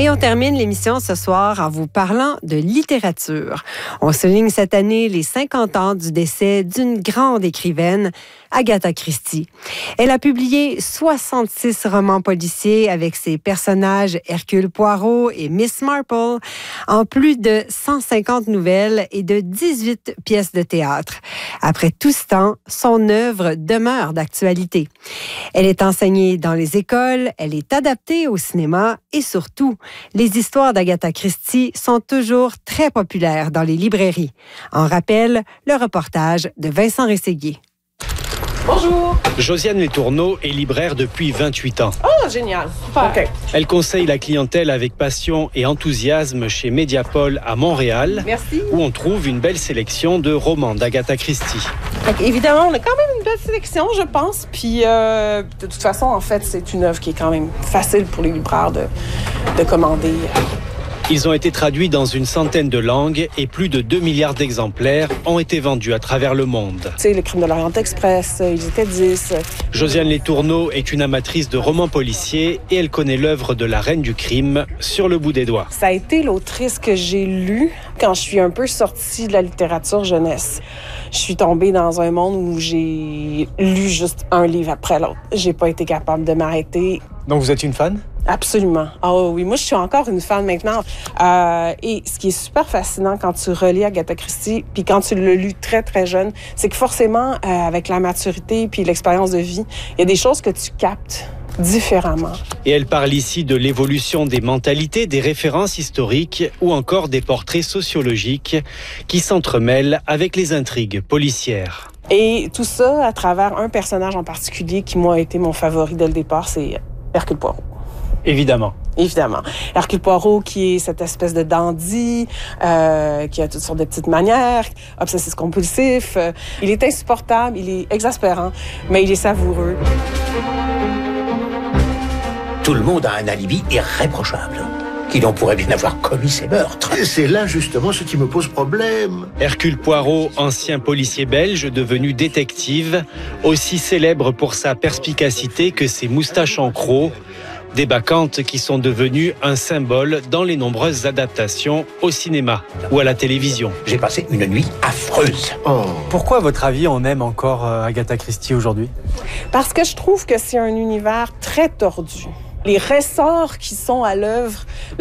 Et on termine l'émission ce soir en vous parlant de littérature. On souligne cette année les 50 ans du décès d'une grande écrivaine, Agatha Christie. Elle a publié 66 romans policiers avec ses personnages Hercule Poirot et Miss Marple, en plus de 150 nouvelles et de 18 pièces de théâtre. Après tout ce temps, son œuvre demeure d'actualité. Elle est enseignée dans les écoles, elle est adaptée au cinéma et surtout, les histoires d'Agatha Christie sont toujours très populaires dans les librairies. En rappel, le reportage de Vincent Rességuier. Bonjour. Josiane Letourneau est libraire depuis 28 ans. Oh, génial. Super. Okay. Elle conseille la clientèle avec passion et enthousiasme chez Mediapol à Montréal. Merci. Où on trouve une belle sélection de romans d'Agatha Christie. Donc, évidemment, on a quand même une belle sélection, je pense. Puis, de toute façon, en fait, c'est une œuvre qui est quand même facile pour les libraires de commander. Ils ont été traduits dans une centaine de langues et plus de 2 milliards d'exemplaires ont été vendus à travers le monde. Tu sais, le Crime de l'Orient Express, ils étaient 10. Josiane Letourneau est une amatrice de romans policiers et elle connaît l'œuvre de la reine du crime sur le bout des doigts. Ça a été l'autrice que j'ai lue quand je suis un peu sortie de la littérature jeunesse. Je suis tombée dans un monde où j'ai lu juste un livre après l'autre. J'ai pas été capable de m'arrêter. Donc vous êtes une fan? Absolument. Oh oui, moi je suis encore une fan maintenant. Et ce qui est super fascinant quand tu relis Agatha Christie, puis quand tu l'as lu très très jeune, c'est que forcément avec la maturité puis l'expérience de vie, il y a des choses que tu captes différemment. Et elle parle ici de l'évolution des mentalités, des références historiques ou encore des portraits sociologiques qui s'entremêlent avec les intrigues policières. Et tout ça à travers un personnage en particulier qui, moi, a été mon favori dès le départ, c'est Hercule Poirot. Évidemment. Évidemment. Hercule Poirot, qui est cette espèce de dandy, qui a toutes sortes de petites manières, obsessif-compulsif. Il est insupportable, il est exaspérant, mais il est savoureux. Tout le monde a un alibi irréprochable. Qui donc pourrait bien avoir commis ces meurtres? C'est là justement ce qui me pose problème. Hercule Poirot, ancien policier belge devenu détective, aussi célèbre pour sa perspicacité que ses moustaches en croc, des bacchantes qui sont devenues un symbole dans les nombreuses adaptations au cinéma ou à la télévision. J'ai passé une nuit affreuse. Oh. Pourquoi, à votre avis, on aime encore Agatha Christie aujourd'hui? Parce que je trouve que c'est un univers très tordu. Les ressorts qui sont à l'œuvre,